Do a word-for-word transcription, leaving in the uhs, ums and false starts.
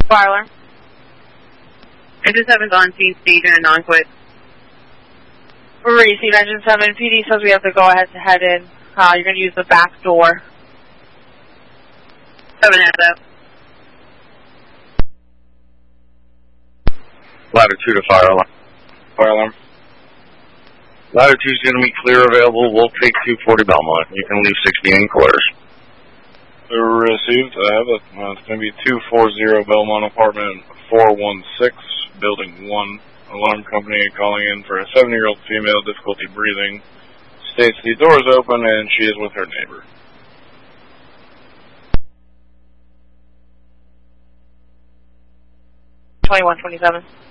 Fire alarm. Engine seven's on scene, station, and non-quit. Receive Engine seven. P D says we have to go ahead to head in. Uh, you're going to use the back door. seven heads up. Latitude to fire alarm. Fire alarm. Latitude's going to be clear available. We'll take two forty Belmont. You can leave sixteen quarters. Received. I have it. Uh, it's going to be two forty Belmont apartment four one six, building one. Alarm company calling in for a seven-year-old female, difficulty breathing. States the door is open and she is with her neighbor. twenty-one twenty-seven.